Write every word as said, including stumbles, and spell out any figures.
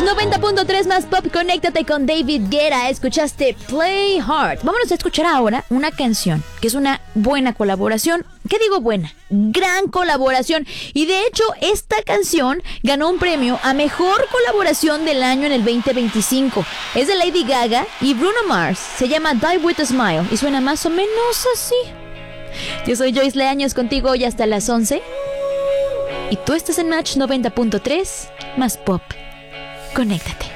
noventa punto tres más pop, conéctate con David Guetta. Escuchaste Play Hard. Vámonos a escuchar ahora una canción que es una buena colaboración. ¿Qué digo buena? Gran colaboración. Y de hecho, esta canción ganó un premio a Mejor Colaboración del Año en el veinte veinticinco. Es de Lady Gaga y Bruno Mars. Se llama Die With a Smile y suena más o menos así. Yo soy Joyce Leaños, contigo hoy hasta las once. Y tú estás en Match noventa punto tres más pop. Conéctate.